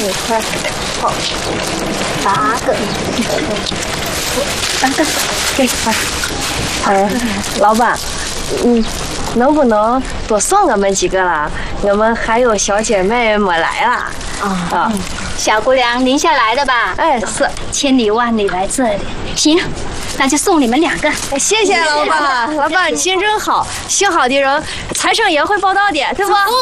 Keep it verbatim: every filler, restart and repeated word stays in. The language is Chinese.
块，好，八个，八个，给快。哎，老板，嗯，能不能多送我们几个了？我们还有小姐妹没来了。啊啊， 小姑娘，您下来的吧？ 哎，是， 千里万里来这里，行。那就送你们两个， 谢谢老板。老板心真好，行好的人，财神爷会报到的，对不？